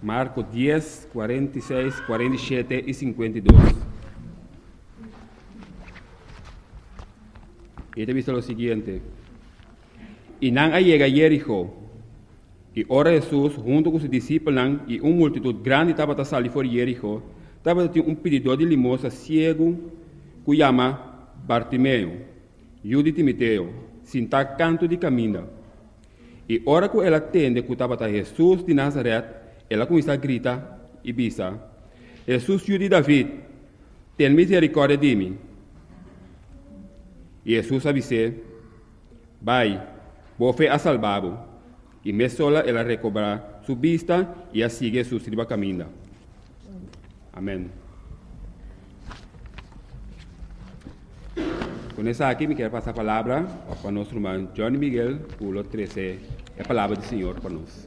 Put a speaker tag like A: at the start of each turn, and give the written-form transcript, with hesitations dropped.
A: Marcos 10, 46, 47 y 52. Y te he visto lo siguiente. Y Nan llega a Jericó. Y ora Jesús, junto con sus discípulos, y una multitud grande estaba a salir por Jericó, estaba un pedidor de limosna ciego, que llama Bartimeo, hijo de Timoteo, sin estar canto de camino. E ora que ela atende que estava Jesus de Nazaré, ela começa a gritar e bisa: Jesus, filho de David, tem misericórdia de mim. E Jesus avise: vai, boa fé a salvado. E me sola ela recobra sua vista e a sigue Jesus de caminho. Amém. Com essa aqui, me quero passar a palavra para o nosso irmão Johnny Miguel, pulo 13, a palavra do Senhor para nós.